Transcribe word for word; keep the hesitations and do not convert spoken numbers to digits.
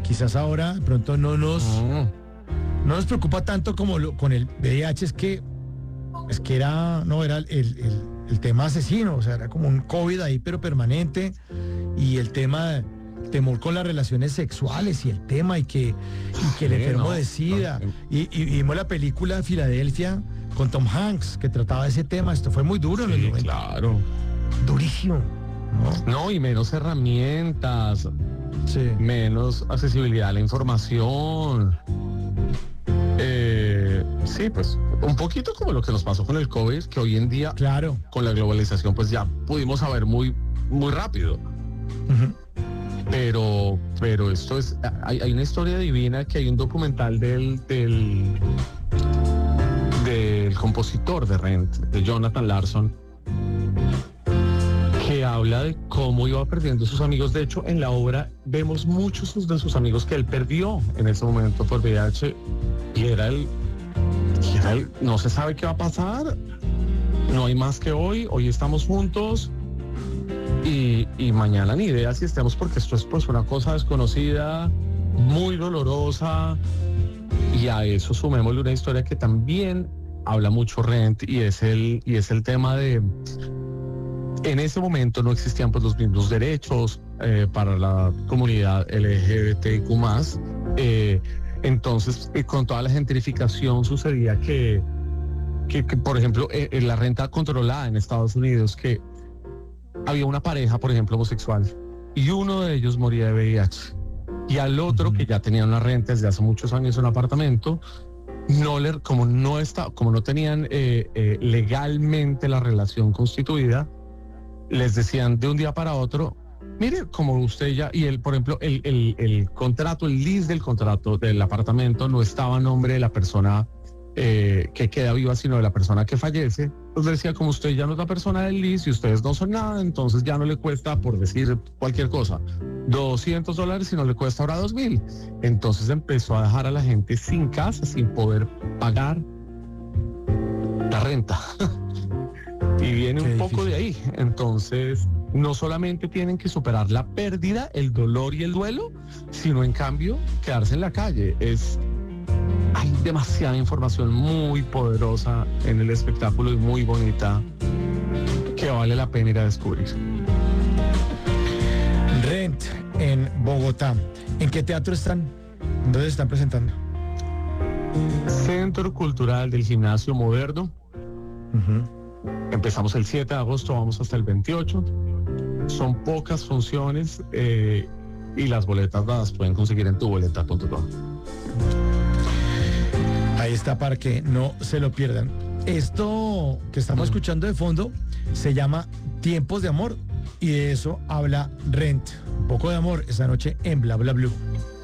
quizás ahora de pronto no nos, Mm. no nos preocupa tanto como lo, con el V I H, es que, es que era, no, era el, el, el tema asesino, o sea, era como un COVID ahí, pero permanente, y el tema, el temor con las relaciones sexuales, y el tema, y que, y que el Sí, enfermo no, de SIDA, no, y, y vimos la película Filadelfia con Tom Hanks, que trataba de ese tema, esto fue muy duro en los Sí, noventa. claro. Durísimo, ¿no? No, y menos herramientas, Sí. menos accesibilidad a la información. Eh, sí, pues un poquito como lo que nos pasó con el COVID, que hoy en día Claro. con la globalización pues ya pudimos saber muy, muy rápido. Ujú. Pero, pero esto es, hay, hay una historia divina, que hay un documental del, del, del compositor de Rent, de Jonathan Larson, que habla de cómo iba perdiendo sus amigos. De hecho, en la obra vemos muchos de sus amigos que él perdió en ese momento por V I H, y era el, y era el, no se sabe qué va a pasar, no hay más que hoy, hoy estamos juntos, y, y mañana ni idea si estemos, porque esto es pues una cosa desconocida, muy dolorosa, y a eso sumémosle una historia que también habla mucho Rent, y es el, y es el tema de... En ese momento no existían pues los mismos derechos eh, para la comunidad L G B T Q más. Eh, entonces, eh, con toda la gentrificación sucedía que, que, que por ejemplo, eh, eh, la renta controlada en Estados Unidos, que había una pareja, por ejemplo, homosexual, y uno de ellos moría de V I H. Y al otro, que ya tenía una renta desde hace muchos años en un apartamento, no le, como no está, como no tenían eh, eh, legalmente la relación constituida, les decían de un día para otro, mire, como usted ya, y el, por ejemplo, el, el, el contrato, el lease del contrato del apartamento no estaba a nombre de la persona eh, que queda viva, sino de la persona que fallece. Pues decía, como usted ya no es la persona del lease y ustedes no son nada, entonces ya no le cuesta, por decir cualquier cosa, doscientos dólares, sino le cuesta ahora dos mil. Entonces empezó a dejar a la gente sin casa, sin poder pagar la renta. Y viene Qué un poco difícil. de ahí. Entonces, no solamente tienen que superar la pérdida, el dolor y el duelo, sino en cambio quedarse en la calle. Es, hay demasiada información muy poderosa en el espectáculo y muy bonita, que vale la pena ir a descubrir. Rent en Bogotá. ¿En qué teatro están? ¿Dónde se están presentando? Centro Cultural del Gimnasio Moderno. Ujú. Empezamos el siete de agosto, vamos hasta el veintiocho. Son pocas funciones eh, y las boletas las pueden conseguir en tu boleta punto com. Ahí está para que no se lo pierdan. Esto que estamos Mm. escuchando de fondo se llama Tiempos de Amor, y de eso habla Rent. Un poco de amor esta noche en Bla Bla Blue.